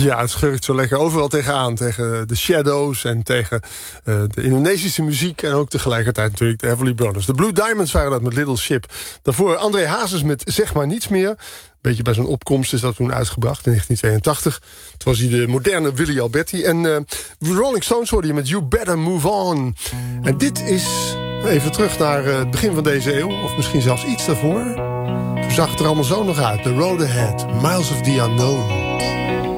Ja, het schurkt zo lekker overal tegenaan. Tegen de Shadows en tegen de Indonesische muziek. En ook tegelijkertijd natuurlijk de Everly Brothers. De Blue Diamonds waren dat met Little Ship. Daarvoor André Hazes met Zeg maar niets meer. Beetje bij zijn opkomst is dat toen uitgebracht in 1982. Toen was hij de moderne Willy Alberti. En de Rolling Stones hoorde je met You Better Move On. En dit is even terug naar het begin van deze eeuw. Of misschien zelfs iets daarvoor. Toen zag het er allemaal zo nog uit. The Road Ahead, Miles of the Unknown.